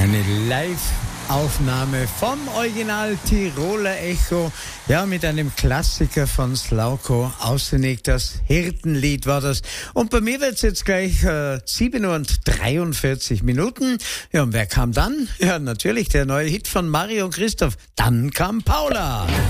Eine Live-Aufnahme vom Original Tiroler Echo, ja, mit einem Klassiker von Slauko, ausgelegt, das Hirtenlied war das. Und bei mir wird's jetzt gleich 7:43. Ja, und wer kam dann? Ja, natürlich der neue Hit von Mario und Christoph. Dann kam Paula.